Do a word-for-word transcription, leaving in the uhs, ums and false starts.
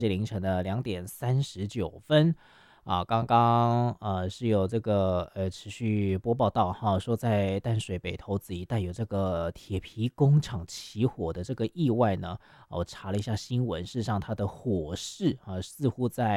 凌晨的两点三十九分啊，刚刚呃是有这个呃持续播报到哈，说在淡水北投子一带有这个铁皮工厂起火的这个意外呢，啊我查了一下新闻，事实上它的火势啊似乎在